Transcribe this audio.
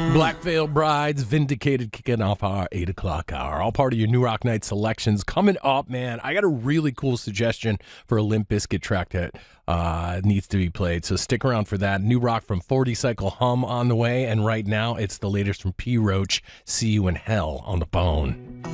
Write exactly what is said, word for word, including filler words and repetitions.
Black Veil Brides, Vindicated, kicking off our eight o'clock hour. All part of your New Rock Night selections. Coming up, man, I got a really cool suggestion for a Limp Bizkit track that uh, needs to be played. So stick around for that. New rock from forty Cycle Hum on the way. And right now, it's the latest from P. Roach, See You in Hell on the Bone.